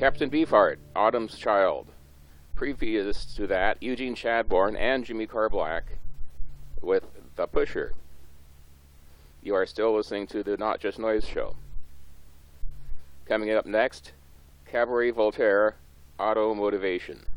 Captain Beefheart, Autumn's Child. Previous to that, Eugene Chadbourne and Jimmy Carr Black with The Pusher. You are still listening to the Not Just Noise Show. Coming up next, Cabaret Voltaire, Auto Motivation.